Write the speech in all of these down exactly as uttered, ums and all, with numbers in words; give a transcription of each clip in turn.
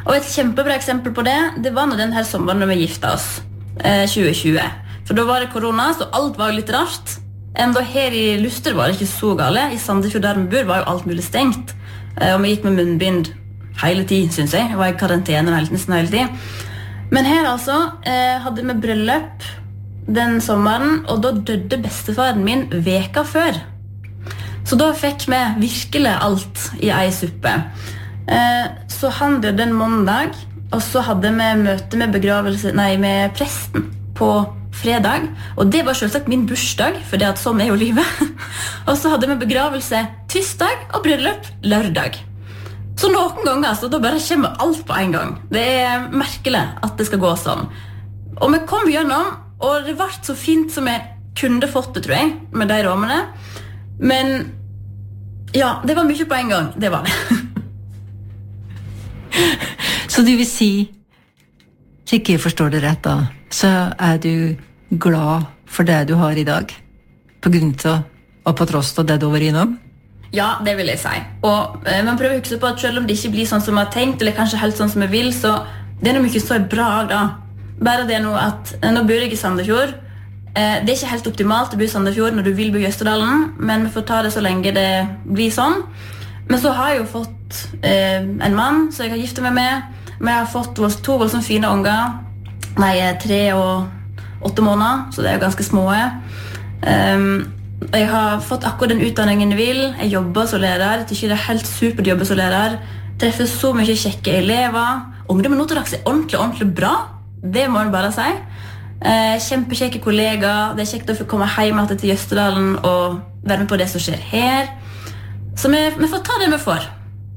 Og et kjempebra eksempel på det, det var når den her sommeren når vi gifta oss, eh, tjue tjue. For da var det korona, så alt var jo litt rart. Enda her i Luster var det ikke så gale. I Sandefjord der vi bor var jo alt mulig stengt. Eh, og vi gikk med munnbind hele tid, synes jeg. Jeg var i karantene hele, nesten hele tid. Men her altså eh, hadde vi bryllup den sommeren, og da døde bestefaren min veka før. Så da fikk vi virkelig alt i ei suppe. Eh, så han døde en mandag, og så hadde vi møte med begravelse, nei, med presten på fredag, og det var selvsagt min bursdag, for det at sånn er jo livet. Og så hadde vi begravelse tirsdag og bryllup lørdag. Så noen ganger, så da bare kommer alt på en gang. Det er merkelig at det skal gå sånn. Og vi kom gjennom, og det ble så fint som jeg kunne fått det, tror jeg, med de råmene. Men ja, det var mye på en gang, det var det. Så du vil si, slik jeg forstår det rett da, så er du glad for det du har i dag, på grunn av og på tross av det du var innom? Ja, det vil jeg si. Og eh, man prøver å huske på at selv om det ikke blir sånn som jeg har tenkt, eller kanskje helt sånn som jeg vil, så det er noe mye så bra da. Bare det nå at, nå bor jeg i Sandefjord. Eh, det er ikke helt optimalt å bo i Sandefjord når du vil bo i Østerdalen, men vi får ta det så lenge det blir sånn. Men så har jeg jo fått eh, en mann, så jeg har giftet meg med. Men jeg har fått to voldsomt fine unger. Nei, tre og åtte måneder, så det er jo ganske små. Um, jeg har fått akkurat den utdanningen jeg vil. Jeg jobber som lærer. Jeg tykker det er helt supert å jobbe som lærer. Treffer så mye kjekke elever. Ungdommen nå til dags er ordentlig, ordentlig bra. Det må jeg bare si. Eh, kjempekjekke kollegaer. Det er kjekt å få komme hjem til Jøsterdalen og være med på det som skjer her. Så vi, vi får ta det vi får.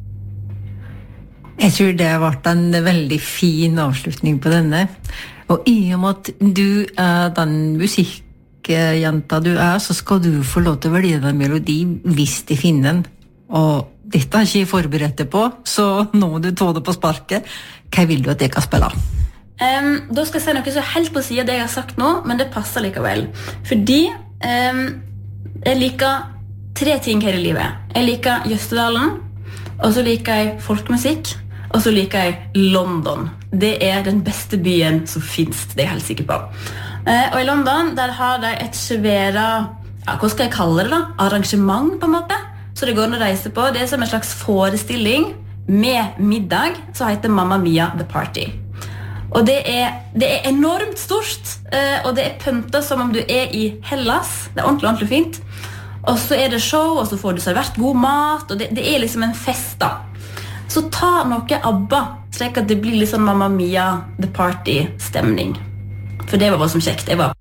Jeg tror det har vært en veldig fin avslutning på denne. Og i og med at du er den musikkjenta du er, så skal du få lov til å velge en melodi hvis de finner den. Og dette har ikke jeg forberedt deg på, så nå må du ta det på sparket. Hva vil du at jeg kan spille? Um, da skal jeg si noe så helt på siden av det jeg har sagt nå, men det passer likevel. Fordi um, jeg liker tre ting her i livet. Jeg liker Jøsterdalen, og så liker jeg folkemusikk, og så liker jeg London. Det er den beste byen som finnes, det er jeg helt sikker på. Uh, og i London, der har de et svære, ja, hva skal jeg kalle det da? Arrangement på en måte. Så det går an å reise på. Det er som en slags forestilling med middag, som heter Mamma Mia The Party. Og det er, det er enormt stort, uh, og det er pyntet som om du er i Hellas. Det er ordentlig, ordentlig fint. Og så er det show, og så får du servert god mat, og det, det er liksom en fest da. Så ta noe ABBA, slik at det blir liksom Mamma Mia The Party-stemning. For det var bare som kjekt. Jeg var